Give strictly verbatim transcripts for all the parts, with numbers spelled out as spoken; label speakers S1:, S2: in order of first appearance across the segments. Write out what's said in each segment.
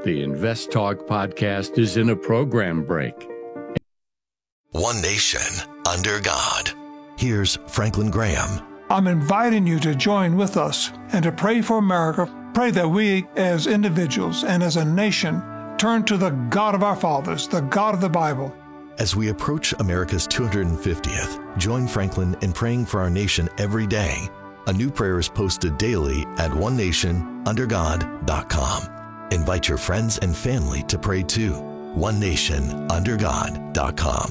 S1: The Invest Talk podcast is in a program break.
S2: One nation under God. Here's Franklin Graham.
S3: I'm inviting you to join with us and to pray for America. Pray that we as individuals and as a nation turn to the God of our fathers, the God of the Bible.
S2: As we approach America's two hundred fiftieth, join Franklin in praying for our nation every day. A new prayer is posted daily at one nation under god dot com. Invite your friends and family to pray too. one nation under god dot com.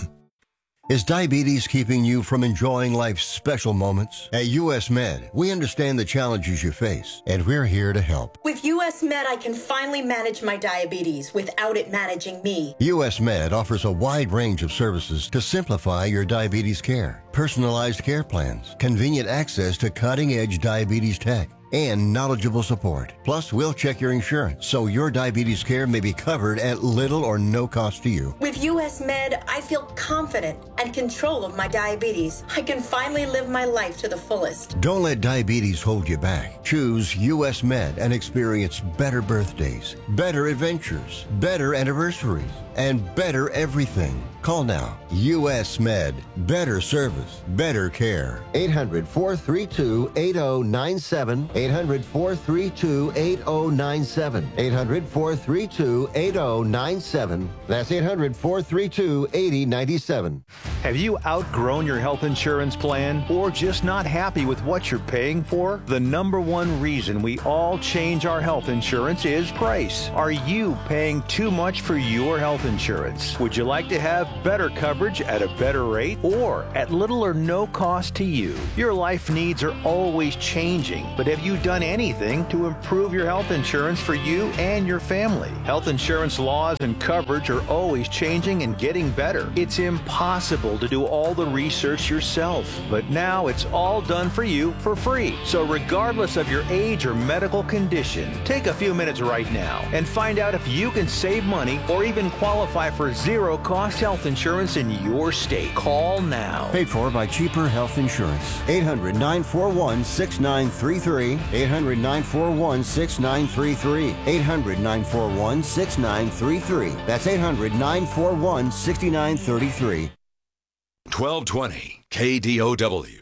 S4: Is diabetes keeping you from enjoying life's special moments? At U S Med, we understand the challenges you face, and we're here to help.
S5: With U S Med, I can finally manage my diabetes without it managing me.
S4: U S Med offers a wide range of services to simplify your diabetes care. Personalized care plans, convenient access to cutting-edge diabetes tech, and knowledgeable support. Plus, we'll check your insurance so your diabetes care may be covered at little or no cost to you.
S5: With U S Med, I feel confident and control of my diabetes. I can finally live my life to the fullest.
S4: Don't let diabetes hold you back. Choose U S Med and experience better birthdays, better adventures, better anniversaries, and better everything. Call now. U S Med. Better service. Better care. eight hundred, four three two, eight zero nine seven. eight hundred, four three two, eight zero nine seven. eight hundred, four three two, eight zero nine seven. That's eight hundred, four three two, eight zero nine seven.
S6: Have you outgrown your health insurance plan or just not happy with what you're paying for? The number one reason we all change our health insurance is price. Are you paying too much for your health insurance? Would you like to have better coverage at a better rate or at little or no cost to you? Your life needs are always changing, but have you done anything to improve your health insurance for you and your family? Health insurance laws and coverage are always changing and getting better. It's impossible to do all the research yourself, but now it's all done for you for free. So regardless of your age or medical condition, take a few minutes right now and find out if you can save money or even qualify for zero cost health insurance in your state. Call now.
S4: Paid for by Cheaper Health Insurance. eight hundred, nine four one, six nine three three. eight hundred, nine four one, six nine three three. eight hundred, nine four one, six nine three three. That's eight hundred, nine four one, six nine three three.
S2: twelve twenty K D O W.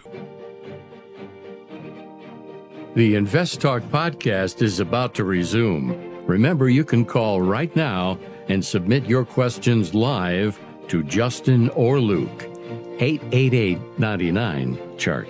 S1: The Invest Talk podcast is about to resume. Remember, you can call right now and submit your questions live to Justin or Luke. eight eight eight, nine nine, chart.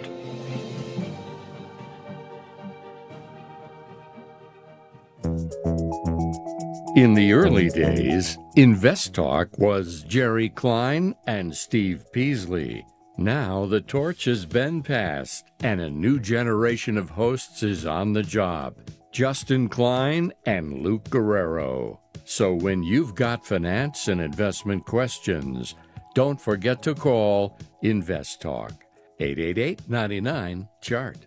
S1: In the early days, Invest Talk was Jerry Klein and Steve Peasley. Now the torch has been passed, and a new generation of hosts is on the job. Justin Klein and Luke Guerrero. So when you've got finance and investment questions, don't forget to call Invest Talk. eight eight eight, nine nine, chart.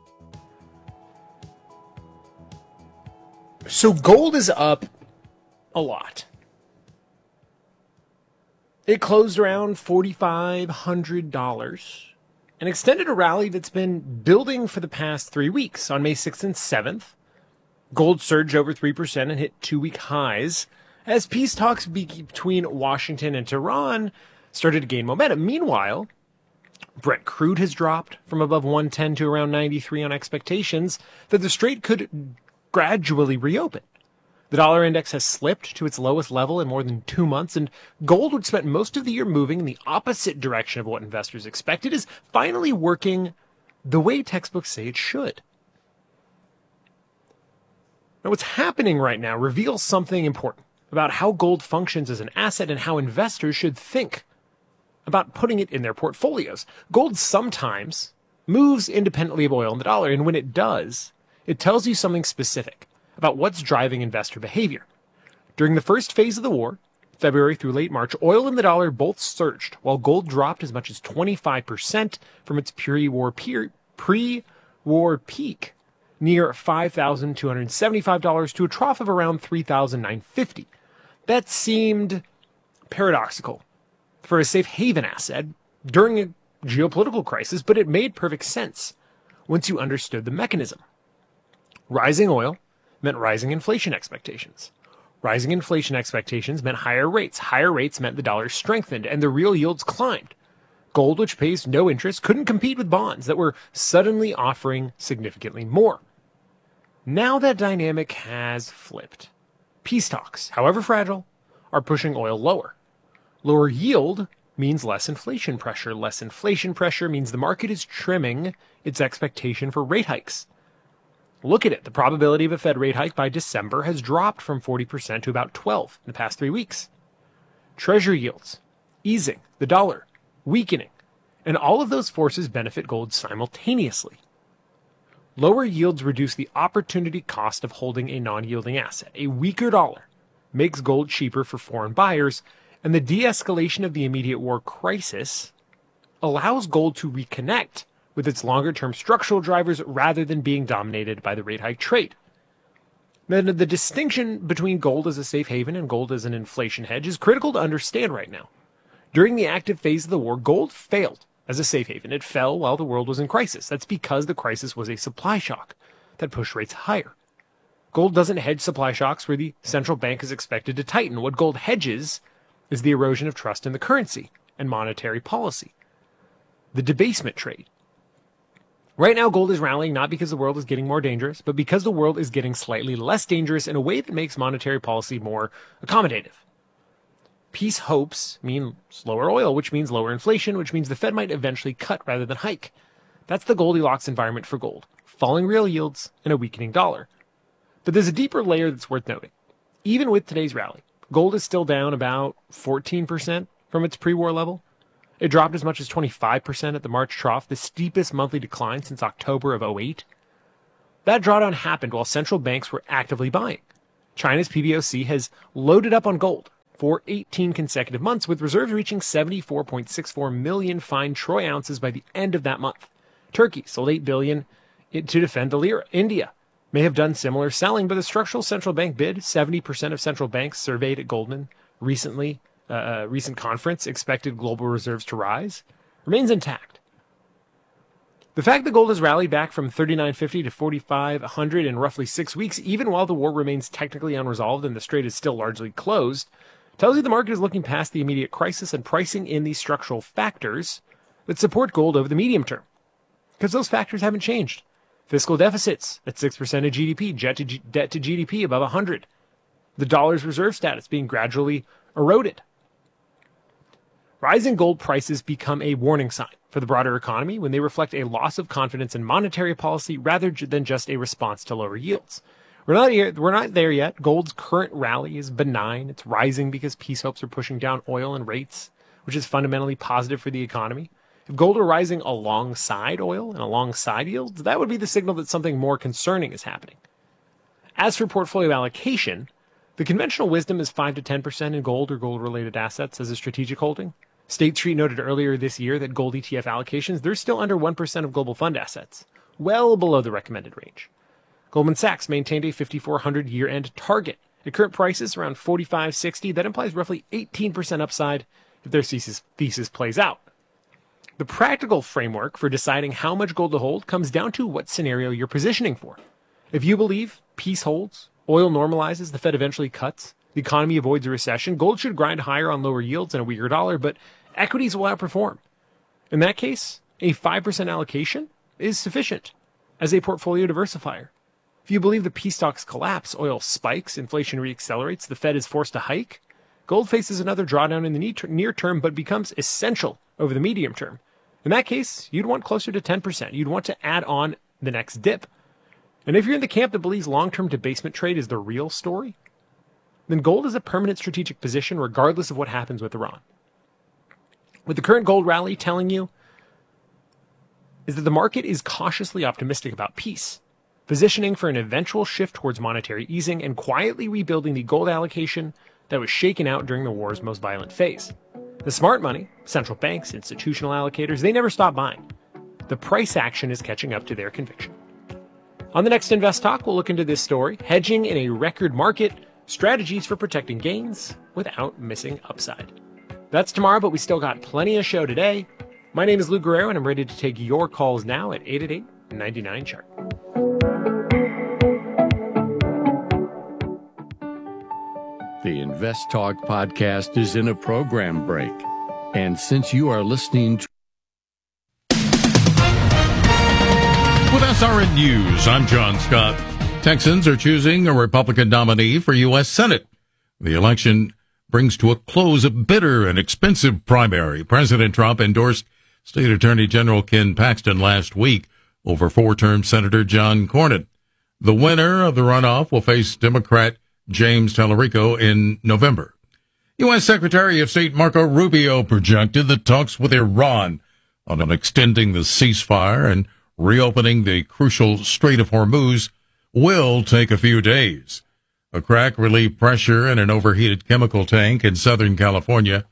S7: So gold is up a lot. It closed around four thousand five hundred dollars and extended a rally that's been building for the past three weeks. On May sixth and seventh, gold surged over three percent and hit two-week highs as peace talks between Washington and Tehran started to gain momentum. Meanwhile, Brent crude has dropped from above one ten to around ninety-three on expectations that the strait could gradually reopen. The dollar index has slipped to its lowest level in more than two months, and gold, which spent most of the year moving in the opposite direction of what investors expected, is finally working the way textbooks say it should. Now, what's happening right now reveals something important about how gold functions as an asset and how investors should think about putting it in their portfolios. Gold sometimes moves independently of oil and the dollar, and when it does, it tells you something specific about what's driving investor behavior. During the first phase of the war, February through late March, oil and the dollar both surged, while gold dropped as much as twenty-five percent from its pre-war peer, pre-war peak, near five thousand two hundred seventy-five dollars to a trough of around three thousand nine hundred fifty dollars. That seemed paradoxical for a safe haven asset during a geopolitical crisis, but it made perfect sense once you understood the mechanism. Rising oil meant rising inflation expectations. Rising inflation expectations meant higher rates. Higher rates meant the dollar strengthened, and the real yields climbed. Gold, which pays no interest, couldn't compete with bonds that were suddenly offering significantly more. Now that dynamic has flipped. Peace talks, however fragile, are pushing oil lower. Lower yield means less inflation pressure. Less inflation pressure means the market is trimming its expectation for rate hikes. Look at it. The probability of a Fed rate hike by December has dropped from forty percent to about twelve in the past three weeks. Treasury yields, easing, the dollar, weakening, and all of those forces benefit gold simultaneously. Lower yields reduce the opportunity cost of holding a non-yielding asset. A weaker dollar makes gold cheaper for foreign buyers, and the de-escalation of the immediate war crisis allows gold to reconnect with its longer-term structural drivers rather than being dominated by the rate hike trade. Then the distinction between gold as a safe haven and gold as an inflation hedge is critical to understand right now. During the active phase of the war, gold failed as a safe haven. It fell while the world was in crisis. That's because the crisis was a supply shock that pushed rates higher. Gold doesn't hedge supply shocks where the central bank is expected to tighten. What gold hedges is the erosion of trust in the currency and monetary policy, the debasement trade. Right now, gold is rallying not because the world is getting more dangerous, but because the world is getting slightly less dangerous in a way that makes monetary policy more accommodative. Peace hopes mean lower oil, which means lower inflation, which means the Fed might eventually cut rather than hike. That's the Goldilocks environment for gold, falling real yields and a weakening dollar. But there's a deeper layer that's worth noting. Even with today's rally, gold is still down about fourteen percent from its pre-war level. It dropped as much as twenty-five percent at the March trough, the steepest monthly decline since October of oh eight. That drawdown happened while central banks were actively buying. China's P B O C has loaded up on gold for eighteen consecutive months, with reserves reaching seventy-four point six four million fine troy ounces by the end of that month. Turkey sold eight billion dollars to defend the lira. India may have done similar selling, but the structural central bank bid, seventy percent of central banks surveyed at Goldman recently, a uh, recent conference, expected global reserves to rise, remains intact. The fact that gold has rallied back from thirty-nine fifty to forty-five hundred in roughly six weeks, even while the war remains technically unresolved and the strait is still largely closed, tells you the market is looking past the immediate crisis and pricing in the structural factors that support gold over the medium term. Because those factors haven't changed. Fiscal deficits at six percent of G D P, debt to, G- debt to G D P above one hundred. The dollar's reserve status being gradually eroded. Rising gold prices become a warning sign for the broader economy when they reflect a loss of confidence in monetary policy rather than just a response to lower yields. We're not here, we're not there yet. Gold's current rally is benign. It's rising because peace hopes are pushing down oil and rates, which is fundamentally positive for the economy. If gold were rising alongside oil and alongside yields, that would be the signal that something more concerning is happening. As for portfolio allocation, the conventional wisdom is five to ten percent in gold or gold-related assets as a strategic holding. State Street noted earlier this year that gold E T F allocations, they're still under one percent of global fund assets, well below the recommended range. Goldman Sachs maintained a fifty-four hundred year-end target. At current prices, around forty-five sixty, that implies roughly eighteen percent upside if their thesis, thesis plays out. The practical framework for deciding how much gold to hold comes down to what scenario you're positioning for. If you believe peace holds, oil normalizes, the Fed eventually cuts, the economy avoids a recession, gold should grind higher on lower yields and a weaker dollar, but equities will outperform. In that case, a five percent allocation is sufficient as a portfolio diversifier. If you believe the peace talks collapse, oil spikes, inflation reaccelerates, the Fed is forced to hike, gold faces another drawdown in the near term but becomes essential over the medium term. In that case, you'd want closer to ten percent. You'd want to add on the next dip. And if you're in the camp that believes long-term debasement trade is the real story, then gold is a permanent strategic position regardless of what happens with Iran. What the current gold rally telling you is that the market is cautiously optimistic about peace, positioning for an eventual shift towards monetary easing and quietly rebuilding the gold allocation that was shaken out during the war's most violent phase. The smart money, central banks, institutional allocators, they never stop buying. The price action is catching up to their conviction. On the next Invest Talk, we'll look into this story, hedging in a record market, strategies for protecting gains without missing upside. That's tomorrow, but we still got plenty of show today. My name is Lou Guerrero, and I'm ready to take your calls now at eight eight eight, nine nine, chart.
S1: The Invest Talk podcast is in a program break. And since you are listening to
S8: With S R N News, I'm John Scott. Texans are choosing a Republican nominee for U S Senate. The election brings to a close a bitter and expensive primary. President Trump endorsed State Attorney General Ken Paxton last week over four-term Senator John Cornyn. The winner of the runoff will face Democrat James Tallarico in November. U S Secretary of State Marco Rubio projected that talks with Iran on extending the ceasefire and reopening the crucial Strait of Hormuz will take a few days. A crack relieved pressure in an overheated chemical tank in Southern California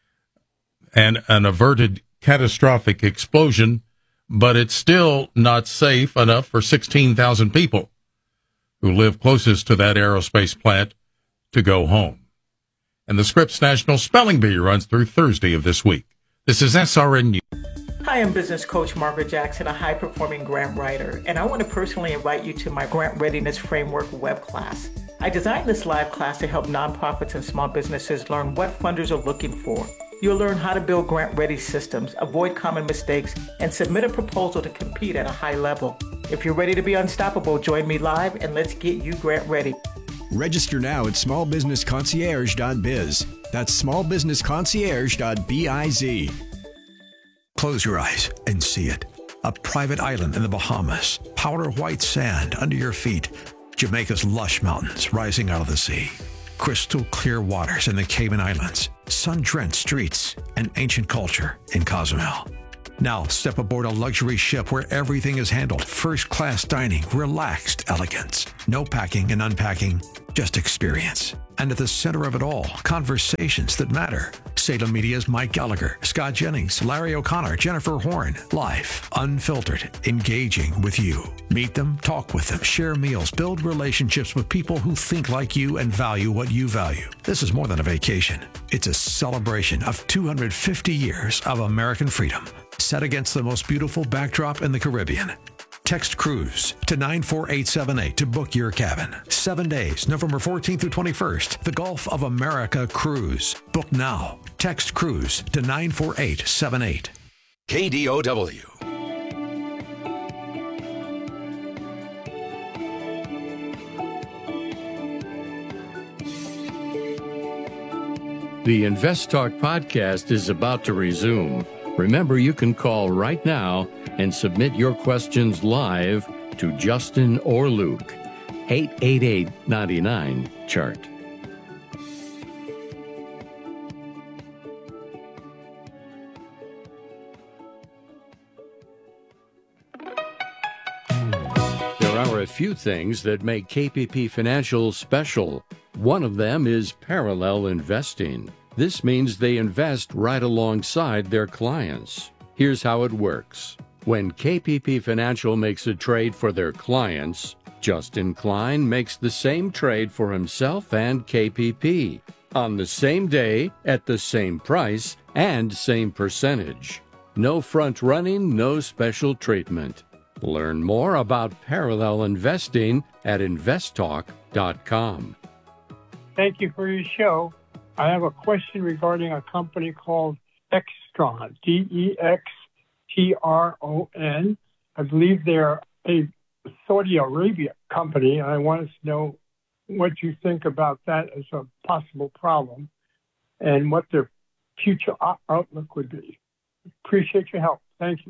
S8: and an averted catastrophic explosion, but it's still not safe enough for sixteen thousand people who live closest to that aerospace plant to go home. And the Scripps National Spelling Bee runs through Thursday of this week. This is S R N News.
S9: Hi, I'm business coach Margaret Jackson, a high-performing grant writer, and I want to personally invite you to my Grant Readiness Framework web class. I designed this live class to help nonprofits and small businesses learn what funders are looking for. You'll learn how to build grant-ready systems, avoid common mistakes, and submit a proposal to compete at a high level. If you're ready to be unstoppable, join me live and let's get you grant ready.
S10: Register now at small business concierge dot biz. That's small business concierge dot biz. Close your eyes and see it. A private island in the Bahamas, powder white sand under your feet, Jamaica's lush mountains rising out of the sea, crystal clear waters in the Cayman Islands, sun-drenched streets, and ancient culture in Cozumel. Now step aboard a luxury ship where everything is handled, first-class dining, relaxed elegance, no packing and unpacking, just experience. And at the center of it all, conversations that matter. Salem Media's Mike Gallagher, Scott Jennings, Larry O'Connor, Jennifer Horn. Live, unfiltered, engaging with you. Meet them, talk with them, share meals, build relationships with people who think like you and value what you value. This is more than a vacation. It's a celebration of two hundred fifty years of American freedom, set against the most beautiful backdrop in the Caribbean. Text CRUISE to nine four eight seven eight to book your cabin. Seven days, November fourteenth through twenty-first. The Gulf of America Cruise. Book now. Text CRUISE to nine four eight seven eight.
S11: K D O W.
S1: The Invest Talk podcast is about to resume. Remember, you can call right now and submit your questions live to Justin or Luke. eight eight eight, nine nine, chart. There are a few things that make K P P Financial special. One of them is parallel investing. This means they invest right alongside their clients. Here's how it works. When K P P Financial makes a trade for their clients, Justin Klein makes the same trade for himself and K P P on the same day, at the same price, and same percentage. No front running, no special treatment. Learn more about parallel investing at invest talk dot com.
S12: Thank you for your show. I have a question regarding a company called Textron, D E X T R O N. I believe they're a Saudi Arabia company, and I wanted to know what you think about that as a possible problem and what their future outlook would be. Appreciate your help. Thank you.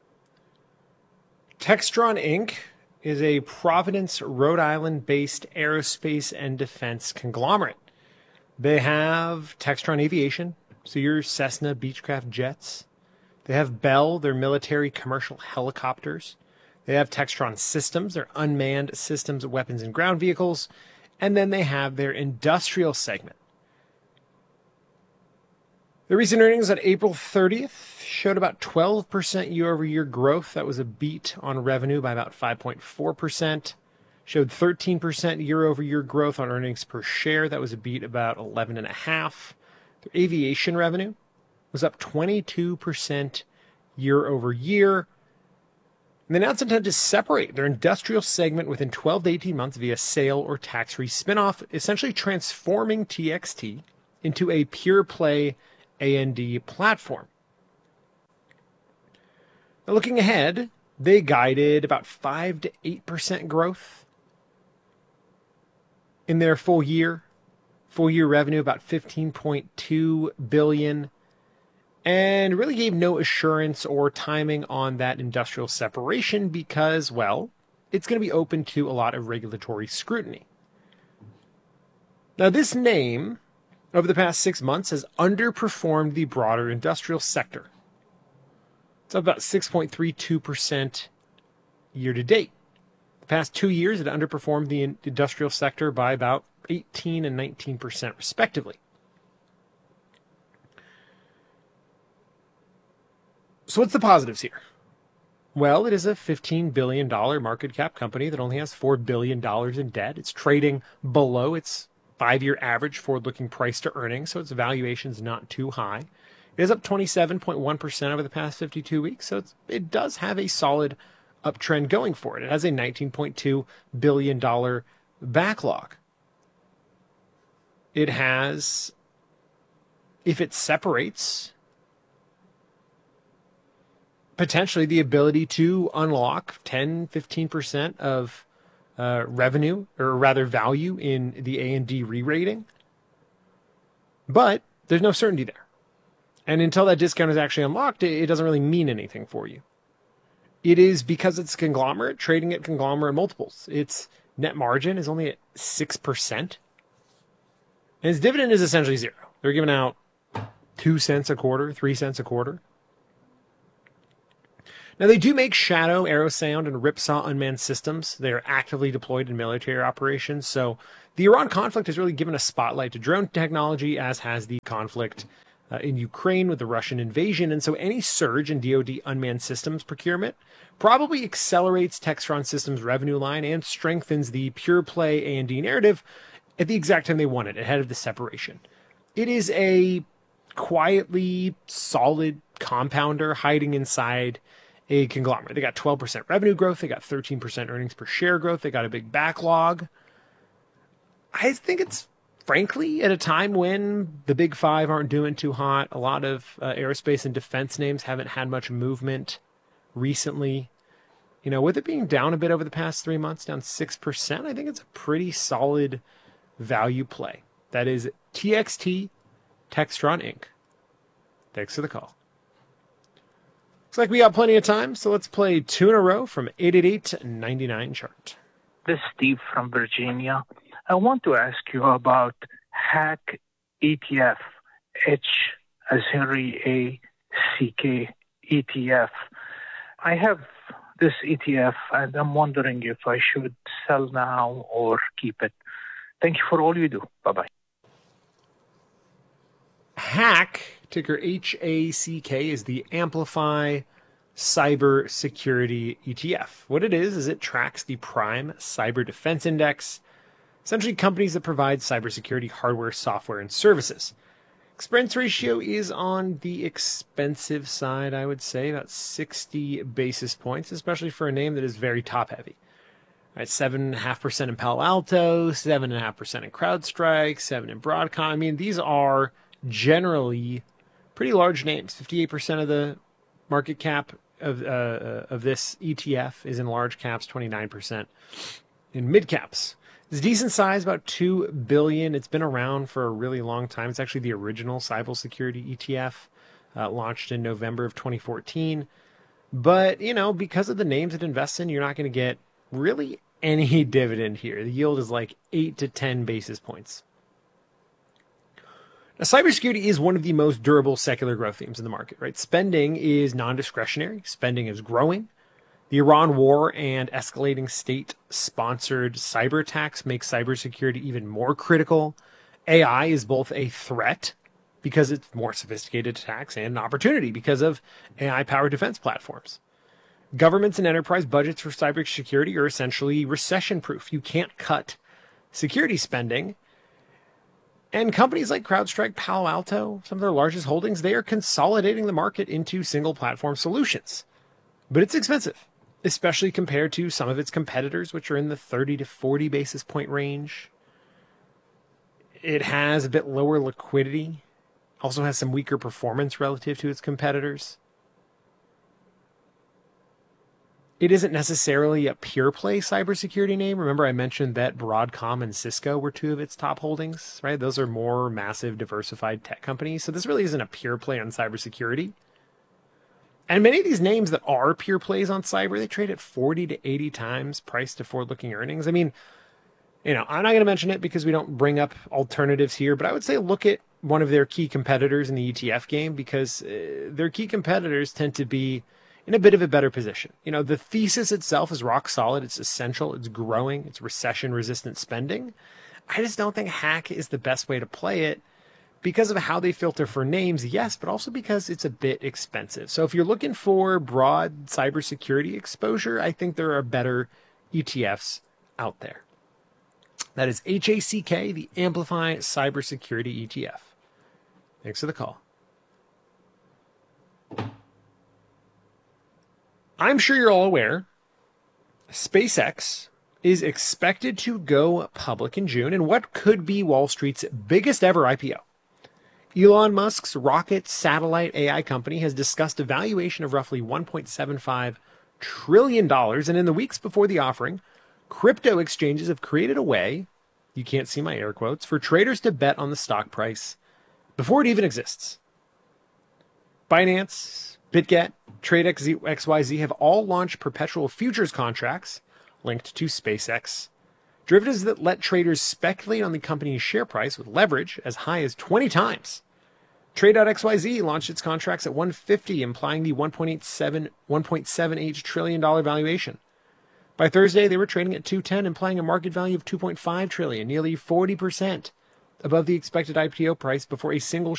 S7: Textron Incorporated is a Providence, Rhode Island-based aerospace and defense conglomerate. They have Textron Aviation, so your Cessna Beechcraft jets. They have Bell, their military commercial helicopters. They have Textron Systems, their unmanned systems, weapons, and ground vehicles. And then they have their industrial segment. The recent earnings on April thirtieth showed about twelve percent year-over-year growth. That was a beat on revenue by about five point four percent. Showed thirteen percent year-over-year growth on earnings per share. That was a beat about eleven point five. Their aviation revenue was up twenty-two percent year-over-year. And they announced intent to separate their industrial segment within twelve to eighteen months via sale or tax-free spinoff, essentially transforming T X T into a pure-play A and D platform. Now, looking ahead, they guided about five to eight percent growth in their full year. Full year revenue about fifteen point two billion dollars, and really gave no assurance or timing on that industrial separation because, well, it's going to be open to a lot of regulatory scrutiny. Now, this name, over the past six months, has underperformed the broader industrial sector. It's up about six point three two percent year to date. The past two years, it underperformed the industrial sector by about eighteen and nineteen percent respectively. So what's the positives here? Well, it is a fifteen billion dollars market cap company that only has four billion dollars in debt. It's trading below its five-year average forward-looking price to earnings, so its valuation is not too high. It is up twenty-seven point one percent over the past fifty-two weeks, so it's, it does have a solid uptrend going for it. It has a nineteen point two billion dollars backlog. It has, if it separates, potentially the ability to unlock ten, fifteen percent of uh, revenue, or rather value, in the A and D re-rating. But there's no certainty there. And until that discount is actually unlocked, it, it doesn't really mean anything for you. It is, because it's a conglomerate, trading at conglomerate multiples. Its net margin is only at six percent. And its dividend is essentially zero. They're giving out two cents a quarter, three cents a quarter. Now, they do make Shadow, Aerosound, and Ripsaw unmanned systems. They are actively deployed in military operations. So the Iran conflict has really given a spotlight to drone technology, as has the conflict uh, in Ukraine with the Russian invasion. And so any surge in D O D unmanned systems procurement probably accelerates Textron Systems' revenue line and strengthens the pure play A and D narrative at the exact time they want it, ahead of the separation. It is a quietly solid compounder hiding inside a conglomerate. They got twelve percent revenue growth. They got thirteen percent earnings per share growth. They got a big backlog. I think it's, frankly, at a time when the big five aren't doing too hot. A lot of uh, aerospace and defense names haven't had much movement recently. You know, with it being down a bit over the past three months, down six percent, I think it's a pretty solid value play. That is T X T, Textron Incorporated. Thanks for the call. Looks like we got plenty of time, so let's play two in a row from eight eight eight ninety-nine chart.
S13: This is Steve from Virginia. I want to ask you about Hack E T F, H as Henry A C K E T F. I have this E T F, and I'm wondering if I should sell now or keep it. Thank you for all you do. Bye-bye.
S7: Hack, ticker H A C K, is the Amplify Cyber Security E T F. What it is, is it tracks the Prime Cyber Defense Index, essentially companies that provide cybersecurity hardware, software, and services. Expense ratio is on the expensive side, I would say, about sixty basis points, especially for a name that is very top-heavy. Right, seven point five percent in Palo Alto, seven point five percent in CrowdStrike, seven percent in Broadcom. I mean, these are generally pretty large names. fifty-eight percent of the market cap of uh, of this E T F is in large caps, twenty-nine percent in mid caps. It's decent size, about two billion dollars. It's been around for a really long time. It's actually the original cybersecurity E T F, uh, launched in November of twenty fourteen. But, you know, because of the names it invests in, you're not going to get really any dividend here. The yield is like eight to ten basis points. Now, cybersecurity is one of the most durable secular growth themes in the market, right? Spending is non-discretionary. Spending is growing. The Iran war and escalating state-sponsored cyber attacks make cybersecurity even more critical. A I is both a threat because it's more sophisticated attacks and an opportunity because of A I-powered defense platforms. Governments and enterprise budgets for cybersecurity are essentially recession-proof. You can't cut security spending. And companies like CrowdStrike, Palo Alto, some of their largest holdings, they are consolidating the market into single platform solutions. But it's expensive. especially compared to some of its competitors, which are in the thirty to forty basis point range. It has a bit lower liquidity, also has some weaker performance relative to its competitors. It isn't necessarily a pure play cybersecurity name. Remember, I mentioned that Broadcom and Cisco were two of its top holdings, right? Those are more massive, diversified tech companies. So this really isn't a pure play on cybersecurity. And many of these names that are pure plays on cyber, they trade at forty to eighty times price to forward-looking earnings. I mean, you know, I'm not going to mention it because we don't bring up alternatives here, but I would say look at one of their key competitors in the E T F game, because uh, their key competitors tend to be in a bit of a better position. You know, the thesis itself is rock solid. It's essential. It's growing. It's recession-resistant spending. I just don't think hack is the best way to play it because of how they filter for names, yes, but also because it's a bit expensive. So if you're looking for broad cybersecurity exposure, I think there are better E T Fs out there. That is H A C K, the Amplify Cybersecurity E T F. Thanks for the call. I'm sure you're all aware, SpaceX is expected to go public in June in what could be Wall Street's biggest ever I P O. Elon Musk's rocket satellite A I company has discussed a valuation of roughly one point seven five trillion dollars, and in the weeks before the offering, crypto exchanges have created a way, you can't see my air quotes, for traders to bet on the stock price before it even exists. Binance, BitGet, TradeX Y Z have all launched perpetual futures contracts linked to SpaceX. Derivatives that let traders speculate on the company's share price with leverage as high as twenty times. Trade dot X Y Z launched its contracts at one fifty, implying the one point eight seven, one point seven eight trillion dollars valuation. By Thursday, they were trading at two ten, implying a market value of two point five trillion dollars, nearly forty percent above the expected I P O price before a single